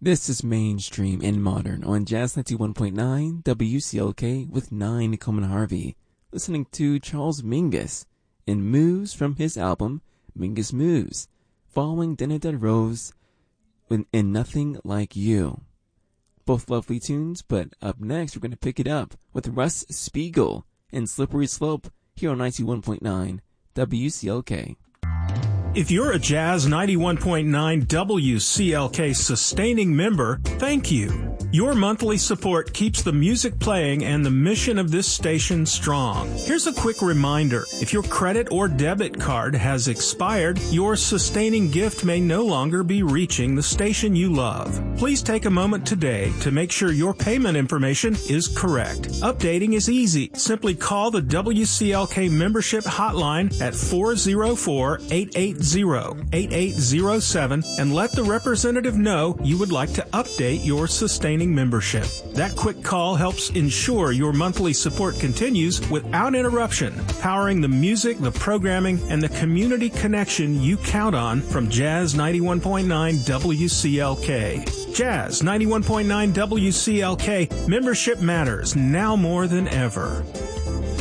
This is Mainstream and Modern on Jazz 91.9 WCLK with 9 Coleman Harvey. Listening to Charles Mingus in Moves from his album Mingus Moves, following Denadad Rose in Nothing Like You. Both lovely tunes, but up next we're going to pick it up with Russ Spiegel and Slippery Slope here on 91.9 WCLK. If you're a Jazz 91.9 WCLK sustaining member, thank you. Your monthly support keeps the music playing and the mission of this station strong. Here's a quick reminder. If your credit or debit card has expired, your sustaining gift may no longer be reaching the station you love. Please take a moment today to make sure your payment information is correct. Updating is easy. Simply call the WCLK membership hotline at 404-880-8807 and let the representative know you would like to update your sustaining membership. That quick call helps ensure your monthly support continues without interruption, powering the music, the programming, and the community connection you count on from Jazz 91.9 WCLK. Jazz 91.9 WCLK, membership matters now more than ever.